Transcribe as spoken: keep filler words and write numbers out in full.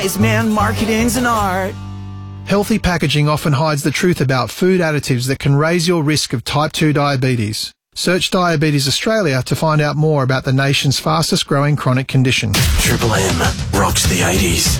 wise man, marketing's an art. Healthy packaging often hides the truth about food additives that can raise your risk of type two diabetes. Search Diabetes Australia to find out more about the nation's fastest growing chronic condition. Triple M rocks the eighties.